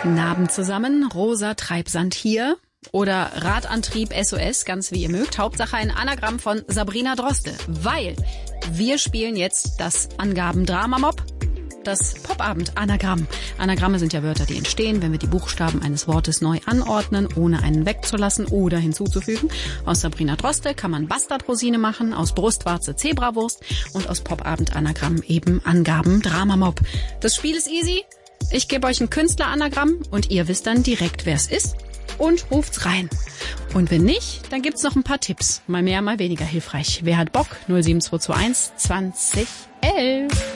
Guten Abend zusammen. Rosa Treibsand hier. Oder Radantrieb SOS, ganz wie ihr mögt. Hauptsache ein Anagramm von Sabrina Droste. Weil wir spielen jetzt das Angaben-Drama-Mob. Das Popabend-Anagramm. Anagramme sind ja Wörter, die entstehen, wenn wir die Buchstaben eines Wortes neu anordnen, ohne einen wegzulassen oder hinzuzufügen. Aus Sabrina Droste kann man Bastardrosine machen, aus Brustwarze Zebrawurst und aus Popabend-Anagramm eben Angaben-Drama-Mob. Das Spiel ist easy. Ich gebe euch ein Künstler-Anagramm und ihr wisst dann direkt, wer es ist und ruft's rein. Und wenn nicht, dann gibt's noch ein paar Tipps. Mal mehr, mal weniger hilfreich. Wer hat Bock? 07221 2011.